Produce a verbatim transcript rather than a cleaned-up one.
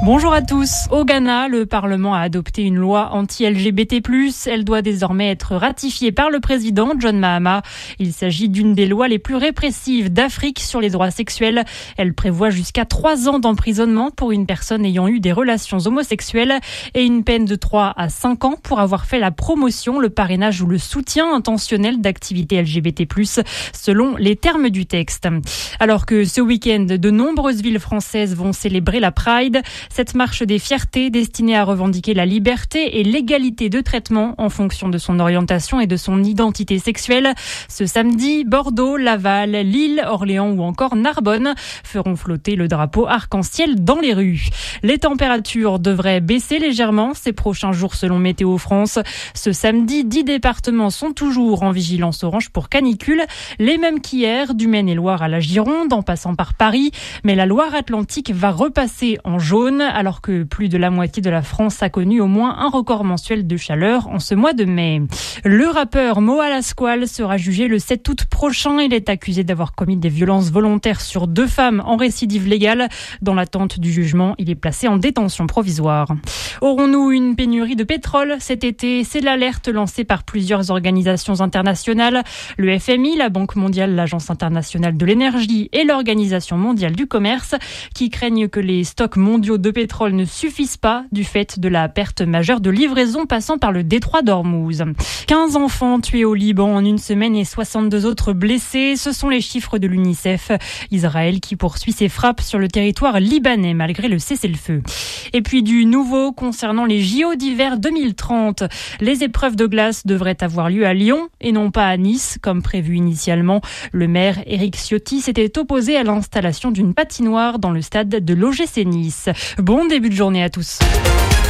Bonjour à tous. Au Ghana, le Parlement a adopté une loi anti-L G B T plus. Elle doit désormais être ratifiée par le président John Mahama. Il s'agit d'une des lois les plus répressives d'Afrique sur les droits sexuels. Elle prévoit jusqu'à trois ans d'emprisonnement pour une personne ayant eu des relations homosexuelles et une peine de trois à cinq ans pour avoir fait la promotion, le parrainage ou le soutien intentionnel d'activités L G B T plus, selon les termes du texte. Alors que ce week-end, de nombreuses villes françaises vont célébrer la Pride. Cette marche des fiertés destinée à revendiquer la liberté et l'égalité de traitement en fonction de son orientation et de son identité sexuelle. Ce samedi, Bordeaux, Laval, Lille, Orléans ou encore Narbonne feront flotter le drapeau arc-en-ciel dans les rues. Les températures devraient baisser légèrement ces prochains jours selon Météo France. Ce samedi, dix départements sont toujours en vigilance orange pour canicule, les mêmes qu'hier, du Maine-et-Loire à la Gironde en passant par Paris. Mais la Loire-Atlantique va repasser en jaune, alors que plus de la moitié de la France a connu au moins un record mensuel de chaleur en ce mois de mai. Le rappeur Mo Alasquale sera jugé le sept août prochain. Il est accusé d'avoir commis des violences volontaires sur deux femmes en récidive légale. Dans l'attente du jugement, il est placé en détention provisoire. Aurons-nous une pénurie de pétrole cet été? C'est l'alerte lancée par plusieurs organisations internationales. Le F M I, la Banque mondiale, l'Agence internationale de l'énergie et l'Organisation mondiale du commerce qui craignent que les stocks mondiaux de pétrole ne suffisent pas du fait de la perte majeure de livraison passant par le détroit d'Ormuz. quinze enfants tués au Liban en une semaine et soixante-deux autres blessés. Ce sont les chiffres de l'UNICEF. Israël qui poursuit ses frappes sur le territoire libanais malgré le cessez-le-feu. Et puis du nouveau concernant les J O d'hiver deux mille trente. Les épreuves de glace devraient avoir lieu à Lyon et non pas à Nice comme prévu initialement. Le maire Éric Ciotti s'était opposé à l'installation d'une patinoire dans le stade de l'O G C Nice. Bon début de journée à tous.